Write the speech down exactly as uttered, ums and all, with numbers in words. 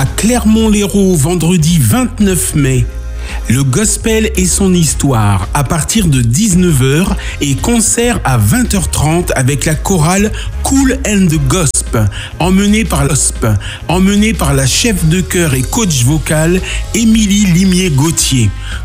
à Clermont-Lérault, vendredi vingt-neuf mai. Le gospel et son histoire à partir de dix-neuf heures et concert à vingt heures trente avec la chorale Cool and the Gosp, emmenée par l'Osp, emmenée par la chef de chœur et coach vocal Émilie Limier-Gauthier.